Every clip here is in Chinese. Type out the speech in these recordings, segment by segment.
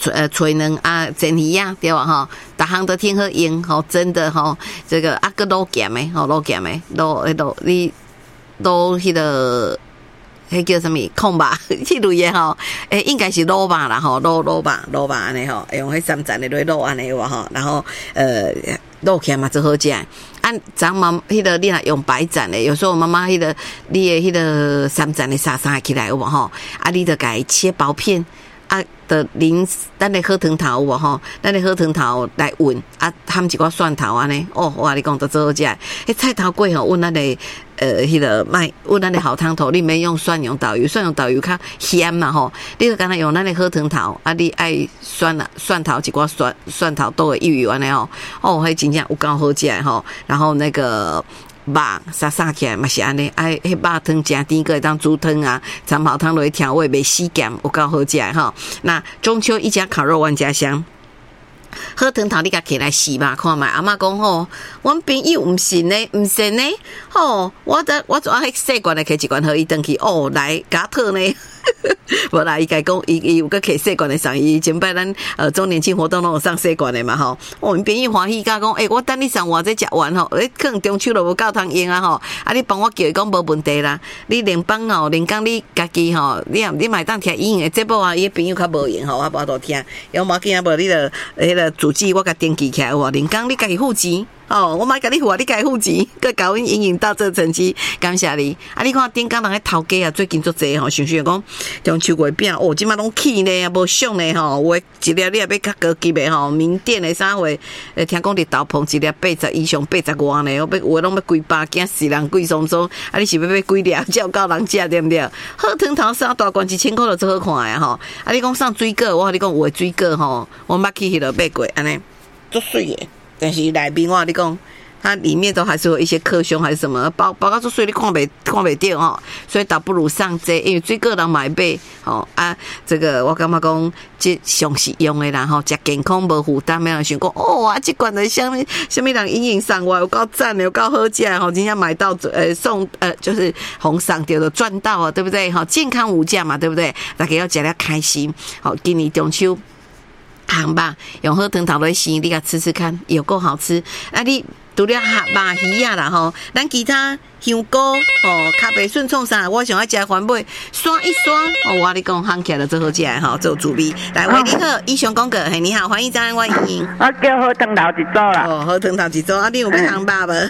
吹卵啊，煎鱼啊，对吧？哈，大行都挺好用，吼，真的吼，这个啊个卤咸的，吼卤咸的，卤你卤迄个。迄叫什么控吧？迄类的吼，应该是卤吧啦吼，卤吧安尼吼，用迄3层的卤安尼哇吼，然后卤起来嘛最好食。按咱妈迄个你若用白斩的，有时候妈妈迄个你的迄个3层的沙起来有无吼？啊，你就甲伊切薄片。啊，的淋咱的火汤头有无吼？咱的火汤头来อุ่啊，含一寡蒜头安尼。哦，我跟你讲都最好食。迄菜头粿吼，阮咱的迄个卖，阮咱的好汤头，你免用蒜用豆油，蒜用豆油较咸嘛吼。你就干那用咱的火汤头，啊，你爱蒜头一寡蒜头倒的油安尼吼。哦，迄真正有够好食吼。然后那个。肉沙起来嘛是安尼，迄肉汤真甜，个会当煮汤啊，参考汤落去调味，袂死咸，有够好食吼。那中秋一家烤肉万家香。好汤头你甲起来试吧，看卖。阿嬷讲吼，阮朋友毋信呢，吼，我就迄细罐的摕一罐互伊转去，哦，来甲讨呢。无啦，伊家讲，伊有个摕细罐的上，伊前摆咱周年庆活动拢有上细罐的嘛吼。哦，因朋友欢喜甲讲，我等你上偌济食完吼，可能中秋就无够通用啊吼。啊，你帮我叫伊讲无问题啦。你联邦哦，连讲你家己吼，你买当听伊的节目啊，伊朋友较无用吼，我无多听。要无紧啊，无你着迄个主机我甲登记起来有无？连讲你家己付钱。哦，我买甲你付啊，你家己付钱，佮甲阮营运到这个成绩，感谢你。啊，你看顶工人迄头家啊，最近足济吼，想讲中秋月饼，哦，即马拢起呢，无俗呢吼，有诶一粒你也要较高级诶吼，名店诶啥货，听讲伫豆棚一粒80以上80外呢，有诶拢要几百件4人贵松松，啊，你是要几粒才有够人食对不对？好汤头3大罐1000块就最好看诶吼，啊，你讲上水果，我跟你讲有诶水果吼，我捌去迄落买过，安尼足水诶。但是内面我跟你讲，它里面都还是有一些克凶还是什么，包括做水你看袂到吼，所以倒不如上这，因为水果人买买吼啊，这个我感觉讲这上实用的啦吼，食健康无负担，没人想讲哦啊，这罐的什么人营营上我有够赞的，有够好食吼，真正买到送就是红上掉的赚到啊，对不对？吼，健康无价嘛，对不对？大家要食了开心，好，今年中秋。行吧，用好汤头来洗，你甲吃看，有够好吃。啊，你除了肉鱼啊啦吼，咱其他香菇哦，咖啡顺创啥，我想要食番麦，刷一刷哦，我跟你讲，烘起来就最好食吼，做主味。来，喂，你好，以上讲过，嘿，你好，欢迎张安欢迎。 我叫好汤头一组啦。 哦，好汤头一组，啊，你有要烘肉无？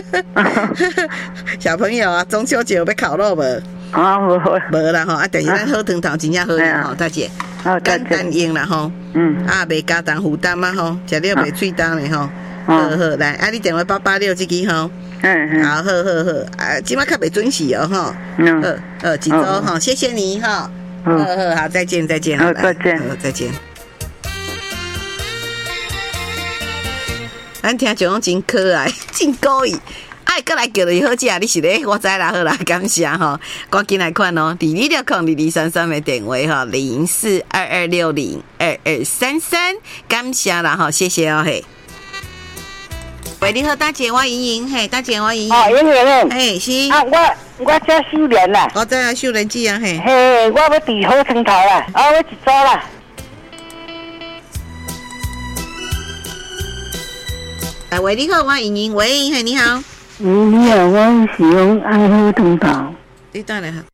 小朋友啊，中秋节有要烤肉无？ 啊， 无啦吼，啊，但是咱好汤头真正好用吼，大姐。简单用啦吼，啊，袂加重负担啊吼，食了袂喙重嘞吼，好，来，啊，你电话886这支吼，好，啊，今麦较袂准时哦吼，一周吼，谢谢你哈，好，再见， 再见， 再见。咱听众真可爱，真故意。爱过来叫你好食，你是咧？我知啦，好啦，感谢吼，赶紧来看哦，22602233的电话哈，0422602233，感谢啦哈，谢谢哦嘿。喂，你好，大姐，我莹莹，嘿，大姐，我莹莹。 哦，莹莹， 嘿，是。 啊，我叫秀莲啦。 我知啊，秀莲姐啊，嘿。 嘿，我要煮好汤头啦，啊，我一组啦。 哎，喂，你好，我莹莹，喂，嘿，你好。 你好，我是用爱好汤头。 你等下哈。